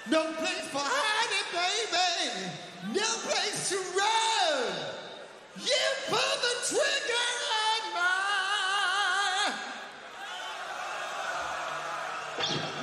No place for hiding, baby. No place to run. You pull the trigger on my...